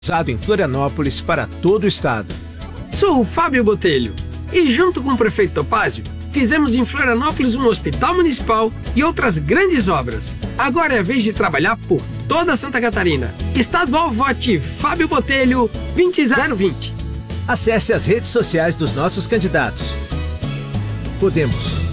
Em Florianópolis para todo o estado. Sou o Fábio Botelho e junto com o prefeito Topázio fizemos em Florianópolis um hospital municipal e outras grandes obras. Agora é a vez de trabalhar por toda Santa Catarina. Estadual vote Fábio Botelho 20020. Acesse as redes sociais dos nossos candidatos. Podemos.